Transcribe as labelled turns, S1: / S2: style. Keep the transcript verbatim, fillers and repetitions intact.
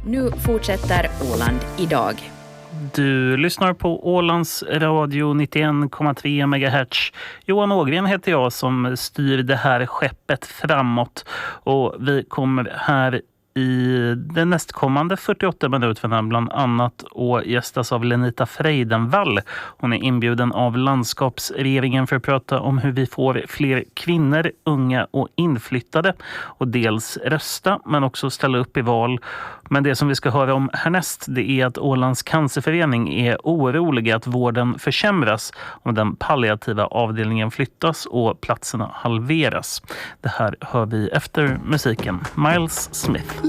S1: Nu fortsätter Åland idag.
S2: Du lyssnar på Ålands radio nittioen komma tre megahertz. Johan Ågren heter jag som styr det här skeppet framåt. Och vi kommer här i den nästkommande fyrtioåtta minuterna bland annat och gästas av Lenita Freidenvall. Hon är inbjuden av landskapsregeringen för att prata om hur vi får fler kvinnor, unga och inflyttade och dels rösta men också ställa upp i val. Men det som vi ska höra om härnäst, det är att Ålands cancerförening är oroliga att vården försämras om den palliativa avdelningen flyttas och platserna halveras. Det här hör vi efter musiken. Miles Smith.